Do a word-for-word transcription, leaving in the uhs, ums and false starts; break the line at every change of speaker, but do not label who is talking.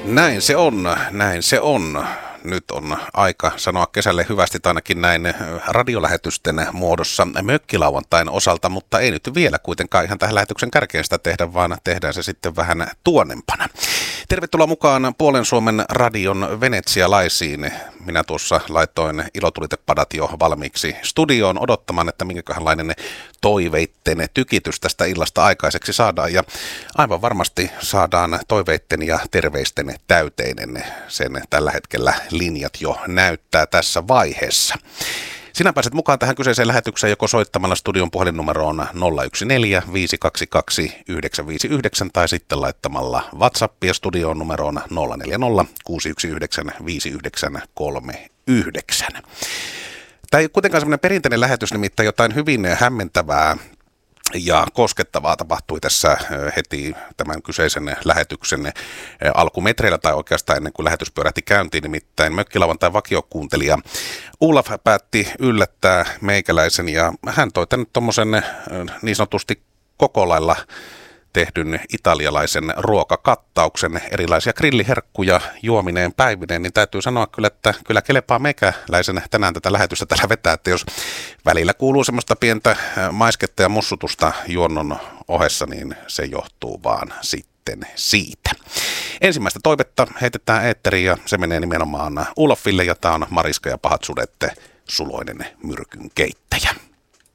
Näin se on, näin se on. Nyt on aika sanoa kesälle hyvästi ainakin näin radiolähetysten muodossa mökkilauantain osalta, mutta ei nyt vielä kuitenkaan ihan tähän lähetyksen kärkeen sitä tehdä, vaan tehdään se sitten vähän tuonnempana. Tervetuloa mukaan Puolen Suomen radion venetsialaisiin. Minä tuossa laitoin ilotulitepadat jo valmiiksi studioon odottamaan, että minkälainen toiveitten tykitys tästä illasta aikaiseksi saadaan. Ja aivan varmasti saadaan toiveitten ja terveisten täyteinen. Sen tällä hetkellä linjat jo näyttää tässä vaiheessa. Sinä pääset mukaan tähän kyseiseen lähetykseen joko soittamalla studion puhelinnumeroon nolla yksi neljä viisi kaksi kaksi yhdeksän viisi yhdeksän tai sitten laittamalla WhatsAppia studioon numeroon nolla neljä nolla kuusi yksi yhdeksän viisi yhdeksän kolme yhdeksän. Tämä ei ole kuitenkaan semmoinen perinteinen lähetys, nimittäin jotain hyvin hämmentävää ja koskettavaa tapahtui tässä heti tämän kyseisen lähetyksen alkumetreillä tai oikeastaan ennen kuin lähetys pyörähti käyntiin. Nimittäin mökkilauantain vakiokuuntelija Olaf päätti yllättää meikäläisen ja hän toi tänne tuommoisen niin sanotusti koko lailla tehdyn italialaisen ruokakattauksen, erilaisia grilliherkkuja juomineen päivineen, niin täytyy sanoa kyllä, että kyllä kelepaa meikäläisen tänään tätä lähetystä täällä vetää, että jos välillä kuuluu semmoista pientä maisketta ja mussutusta juonnon ohessa, niin se johtuu vaan sitten siitä. Ensimmäistä toivetta heitetään eetteriin ja se menee nimenomaan Olafille ja tämä on Mariska ja pahat sudet, suloinen myrkyn keittäjä.